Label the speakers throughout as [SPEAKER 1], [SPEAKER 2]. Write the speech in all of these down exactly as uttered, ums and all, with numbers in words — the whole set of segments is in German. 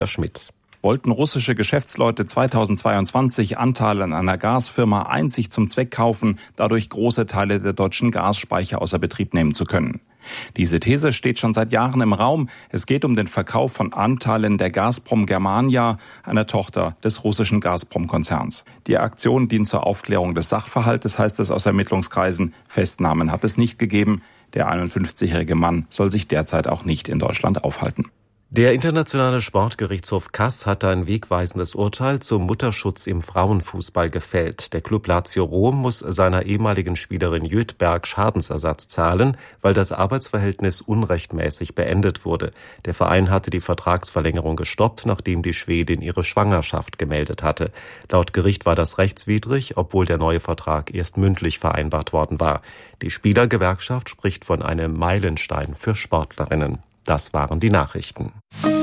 [SPEAKER 1] Schmidt.
[SPEAKER 2] Wollten russische Geschäftsleute zweitausendzweiundzwanzig Anteile an einer Gasfirma einzig zum Zweck kaufen, dadurch große Teile der deutschen Gasspeicher außer Betrieb nehmen zu können. Diese These steht schon seit Jahren im Raum. Es geht um den Verkauf von Anteilen der Gazprom Germania, einer Tochter des russischen Gazprom-Konzerns. Die Aktion dient zur Aufklärung des Sachverhaltes, heißt es aus Ermittlungskreisen. Festnahmen hat es nicht gegeben. Der einundfünfzigjährige Mann soll sich derzeit auch nicht in Deutschland aufhalten.
[SPEAKER 1] Der Internationale Sportgerichtshof Kass hat ein wegweisendes Urteil zum Mutterschutz im Frauenfußball gefällt. Der Club Lazio Rom muss seiner ehemaligen Spielerin Jötberg Schadensersatz zahlen, weil das Arbeitsverhältnis unrechtmäßig beendet wurde. Der Verein hatte die Vertragsverlängerung gestoppt, nachdem die Schwedin ihre Schwangerschaft gemeldet hatte. Laut Gericht war das rechtswidrig, obwohl der neue Vertrag erst mündlich vereinbart worden war. Die Spielergewerkschaft spricht von einem Meilenstein für Sportlerinnen. Das waren die Nachrichten.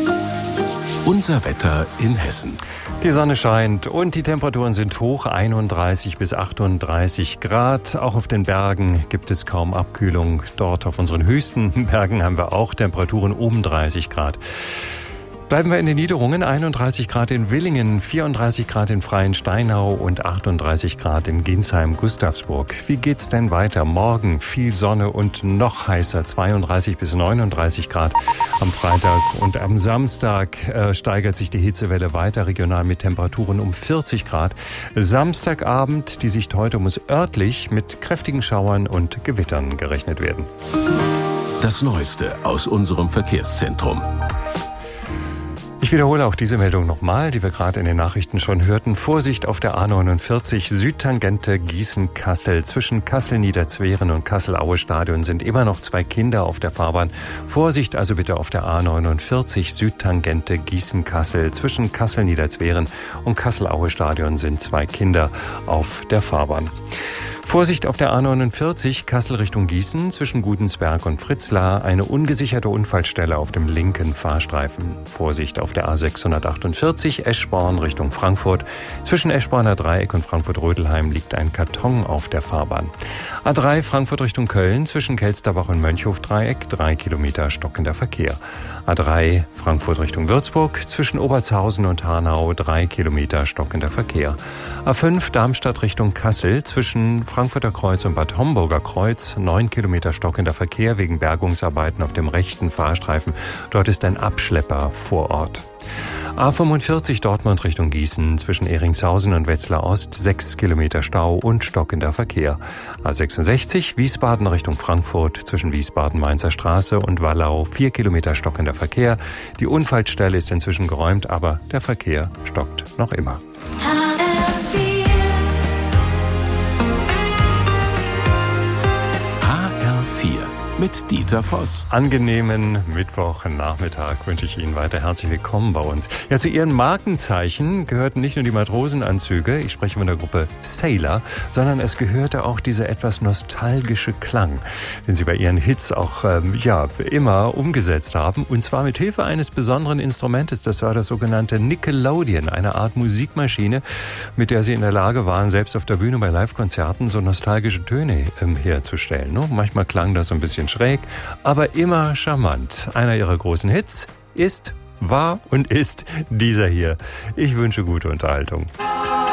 [SPEAKER 3] Unser Wetter in Hessen.
[SPEAKER 4] Die Sonne scheint und die Temperaturen sind hoch, einunddreißig bis achtunddreißig Grad. Auch auf den Bergen gibt es kaum Abkühlung. Dort auf unseren höchsten Bergen haben wir auch Temperaturen um dreißig Grad. Bleiben wir in den Niederungen, einunddreißig Grad in Willingen, vierunddreißig Grad in Freiensteinau und achtunddreißig Grad in Ginsheim-Gustavsburg. Wie geht's denn weiter? Morgen viel Sonne und noch heißer, zweiunddreißig bis neununddreißig Grad am Freitag. Und am Samstag äh, steigert sich die Hitzewelle weiter, regional mit Temperaturen um vierzig Grad. Samstagabend, die Sicht heute, muss örtlich mit kräftigen Schauern und Gewittern gerechnet werden.
[SPEAKER 3] Das Neueste aus unserem Verkehrszentrum.
[SPEAKER 4] Ich wiederhole auch diese Meldung nochmal, die wir gerade in den Nachrichten schon hörten. Vorsicht auf der A neunundvierzig, Südtangente Gießen-Kassel. Zwischen Kassel-Niederzweren und Kassel-Aue-Stadion sind immer noch zwei Kinder auf der Fahrbahn. Vorsicht also bitte auf der A neunundvierzig, Südtangente Gießen-Kassel. Zwischen Kassel-Niederzweren und Kassel-Aue-Stadion sind zwei Kinder auf der Fahrbahn. Vorsicht auf der A neunundvierzig, Kassel Richtung Gießen, zwischen Gudensberg und Fritzlar, eine ungesicherte Unfallstelle auf dem linken Fahrstreifen. Vorsicht auf der A sechshundertachtundvierzig, Eschborn Richtung Frankfurt. Zwischen Eschborner Dreieck und Frankfurt-Rödelheim liegt ein Karton auf der Fahrbahn. A drei Frankfurt Richtung Köln, zwischen Kelsterbach und Mönchhof-Dreieck, drei Kilometer stockender Verkehr. A drei Frankfurt Richtung Würzburg, zwischen Obertshausen und Hanau, drei Kilometer stockender Verkehr. A fünf Darmstadt Richtung Kassel, zwischen Frankfurter Kreuz und Bad Homburger Kreuz, neun Kilometer stockender Verkehr wegen Bergungsarbeiten auf dem rechten Fahrstreifen. Dort ist ein Abschlepper vor Ort. A fünfundvierzig Dortmund Richtung Gießen, zwischen Ehringshausen und Wetzlar Ost, sechs Kilometer Stau und stockender Verkehr. A sechsundsechzig Wiesbaden Richtung Frankfurt, zwischen Wiesbaden-Mainzer Straße und Wallau, vier Kilometer stockender Verkehr. Die Unfallstelle ist inzwischen geräumt, aber der Verkehr stockt noch immer.
[SPEAKER 3] Mit Dieter Voss.
[SPEAKER 4] Angenehmen Mittwochnachmittag wünsche ich Ihnen weiter. Herzlich willkommen bei uns. Ja, zu Ihren Markenzeichen gehörten nicht nur die Matrosenanzüge, ich spreche von der Gruppe Sailor, sondern es gehörte auch dieser etwas nostalgische Klang, den Sie bei Ihren Hits auch ähm, ja immer umgesetzt haben. Und zwar mit Hilfe eines besonderen Instrumentes. Das war das sogenannte Nickelodeon, eine Art Musikmaschine, mit der Sie in der Lage waren, selbst auf der Bühne bei Live-Konzerten so nostalgische Töne ähm, herzustellen. Ne? Manchmal klang das so ein bisschen schräg, aber immer charmant. Einer ihrer großen Hits ist, war und ist dieser hier. Ich wünsche gute Unterhaltung.